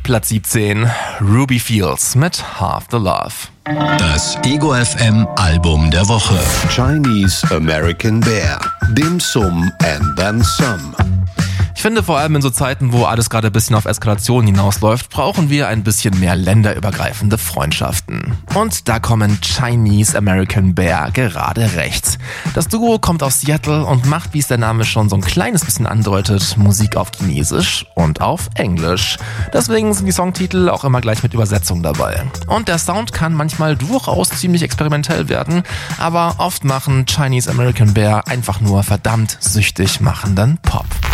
Platz 17, Ruby Fields mit Half the Love. Das Ego FM Album der Woche. Chinese American Bear, Dim Sum and Then Some. Ich finde, vor allem in so Zeiten, wo alles gerade ein bisschen auf Eskalation hinausläuft, brauchen wir ein bisschen mehr länderübergreifende Freundschaften. Und da kommen Chinese American Bear gerade recht. Das Duo kommt aus Seattle und macht, wie es der Name schon so ein kleines bisschen andeutet, Musik auf Chinesisch und auf Englisch. Deswegen sind die Songtitel auch immer gleich mit Übersetzung dabei. Und der Sound kann manchmal durchaus ziemlich experimentell werden, aber oft machen Chinese American Bear einfach nur verdammt süchtig machenden Pop.